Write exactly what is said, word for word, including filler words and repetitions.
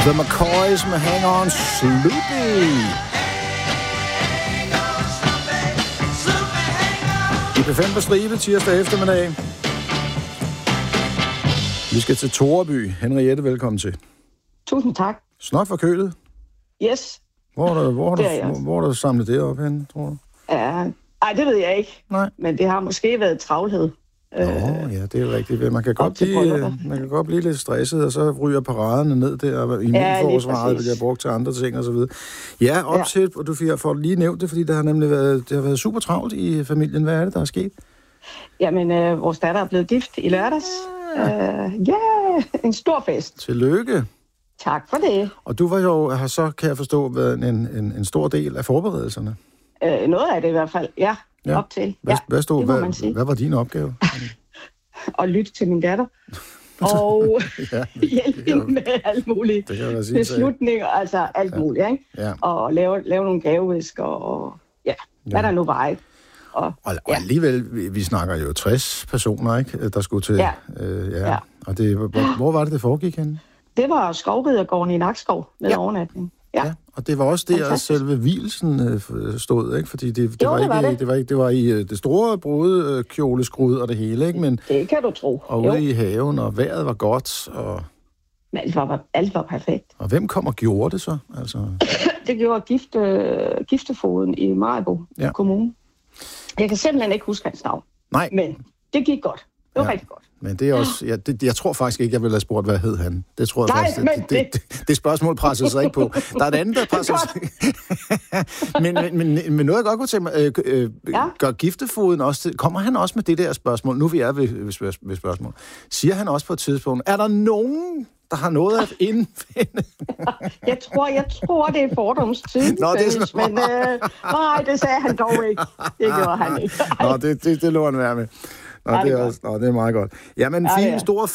The McCoys med Hang On Sloopy. I P fem på stribe tirsdag eftermiddag. Vi skal til Toreby. Henriette, velkommen til. Tusind tak. Snot forkølet? Yes. Hvor har du, hvor har det du, hvor, hvor har du samlet det op henne, tror du? Ja, ej, det ved jeg ikke. Nej. Men det har måske været travlhed. Nå, øh, ja, det er rigtigt. Man kan, godt blive, man kan godt blive lidt stresset, og så ryger paraderne ned der, og immunforsvaret ja, bliver brugt til andre ting og så videre. Ja, op ja. til, og du får lige nævnt det, fordi det har nemlig været, det har været super travlt i familien. Hvad er det, der er sket? Jamen, øh, vores datter er blevet gift i lørdags. Ja, uh, yeah, en stor fest. Tillykke. Tak for det. Og du var jo, har så, kan jeg forstå, været en, en, en stor del af forberedelserne. Uh, noget af det i hvert fald, ja. Ja. Op til. Hvad, ja, hvad, stod, hvad, hvad var din opgave? At lytte til min datter. Og ja, hjælpe hende med alt muligt. Beslutninger, altså alt ja. muligt, ikke? Ja. Og lave, lave nogle gavevisker, og ja, hvad ja. der nu var, ikke? Og, og, og ja. alligevel, vi, vi snakker jo tres personer, ikke? Der skulle til... Ja. Øh, ja. ja. Og det, hvor, hvor var det, det foregik henne? Det var Skovridergården i Nakskov med ja. overnatning. Ja. ja, og det var også der, at selve hvilsen øh, stod, ikke? Fordi det, det, jo, var, det, var ikke, det. det var ikke det var i det store brudekjoleskrud og det hele, ikke? Men det kan du tro. Og ude i haven, og vejret var godt, og men alt var, alt var perfekt. Og hvem kom og gjorde det så? Altså det gjorde gifte, giftefoden i Maribo ja. Kommune. Jeg kan simpelthen ikke huske hans navn. Nej. Men det gik godt. Det var ja. rigtig godt. Men det er også, ja, det, jeg tror faktisk ikke, jeg ville have spurgt, hvad hed han. Det tror jeg Nej, faktisk, det, det, det, det, det spørgsmål presser sig ikke på. Der er et andet, der presser sig. men, men, men, men noget, jeg godt kunne tænke mig, øh, øh, ja. gør giftefoden også til, kommer han også med det der spørgsmål? Nu vi er ved, ved, ved spørgsmål. Siger han også på et tidspunkt, er der nogen, der har noget at indfinde? jeg, tror, jeg tror, det er fordomstid. Nå, det er sådan... Men øh, nej, det sagde han dog ikke. Det gjorde han ikke. Nå, det, det, det lå han være med. Nå, det er, også, nå, det er meget godt. Jamen, ja, fin, ja. stor